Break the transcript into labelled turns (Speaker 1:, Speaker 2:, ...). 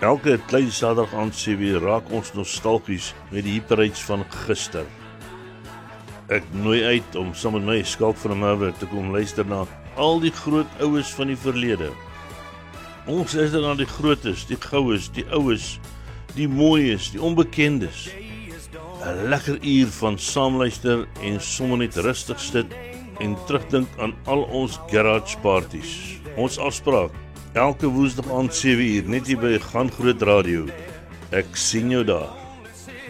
Speaker 1: Elke klein Saterdag aand 7 raak ons nostalgies met die hyperheids van gister. Ek nooi uit om saam met my Skalk van der Merwe te kom luister na al die groot oues van die verlede. Ons luister na die grootes, die goues, die oues, die mooies, die onbekendes. 'n Lekker uur van saamluister en sommer net rustig sit en terugdink aan al ons garage parties. Ons afspraak, elke woensdag aand 7 uur, net hier by Gaan Groot Radio. Ek sien jou daar.